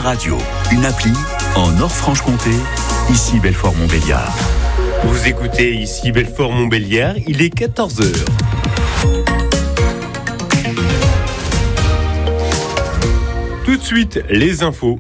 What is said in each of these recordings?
radio, une appli en Nord-Franche-Comté, ici Belfort-Montbéliard. Vous écoutez ici Belfort-Montbéliard, il est 14h. Tout de suite, les infos.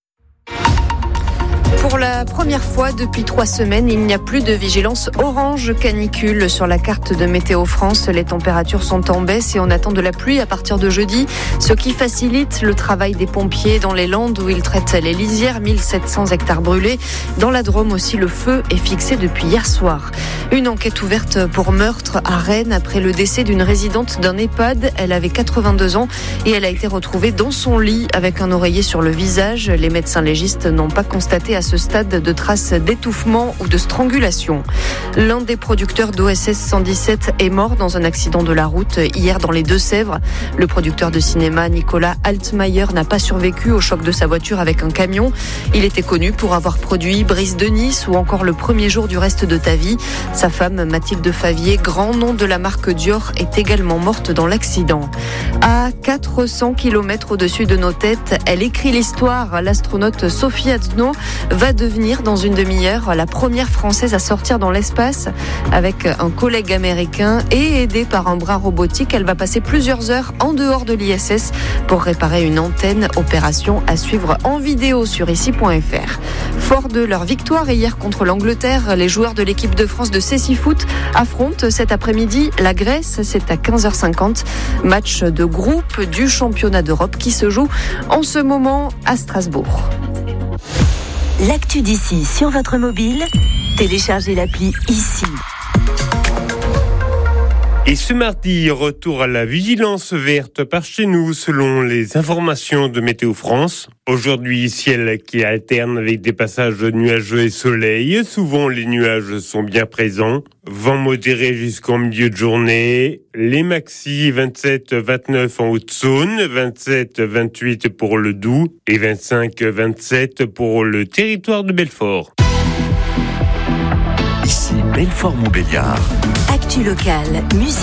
Pour la première fois depuis 3 semaines, il n'y a plus de vigilance orange canicule sur la carte de Météo France. Les températures sont en baisse et on attend de la pluie à partir de jeudi, ce qui facilite le travail des pompiers dans les Landes où ils traitent les lisières, 1700 hectares brûlés. Dans la Drôme aussi, le feu est fixé depuis hier soir. Une enquête ouverte pour meurtre à Rennes après le décès d'une résidente d'un EHPAD. Elle avait 82 ans et elle a été retrouvée dans son lit avec un oreiller sur le visage. Les médecins légistes n'ont pas constaté à ce stade de traces d'étouffement ou de strangulation. L'un des producteurs d'OSS 117 est mort dans un accident de la route hier dans les Deux-Sèvres. Le producteur de cinéma Nicolas Altmaier n'a pas survécu au choc de sa voiture avec un camion. Il était connu pour avoir produit Brise de Nice ou encore Le premier jour du reste de ta vie. Sa femme Mathilde Favier, grand nom de la marque Dior, est également morte dans l'accident. À 400 km au-dessus de nos têtes, elle écrit l'histoire. L'astronaute Sophie Adno va devenir dans une demi-heure la première Française à sortir dans l'espace. Avec un collègue américain et aidée par un bras robotique, elle va passer plusieurs heures en dehors de l'ISS pour réparer une antenne. Opération à suivre en vidéo sur ici.fr. Fort de leur victoire hier contre l'Angleterre, les joueurs de l'équipe de France de cécifoot affrontent cet après-midi la Grèce. C'est à 15h50. Match de groupe du championnat d'Europe qui se joue en ce moment à Strasbourg. L'actu d'ici sur votre mobile, téléchargez l'appli ici. Et ce mardi, retour à la vigilance verte par chez nous selon les informations de Météo France. Aujourd'hui, ciel qui alterne avec des passages nuageux et soleil. Souvent, les nuages sont bien présents. Vent modéré jusqu'en milieu de journée. Les maxi 27-29 en Haute-Saône, 27-28 pour le Doubs et 25-27 pour le territoire de Belfort. Ici Belfort-Montbéliard. Actu locale, musique.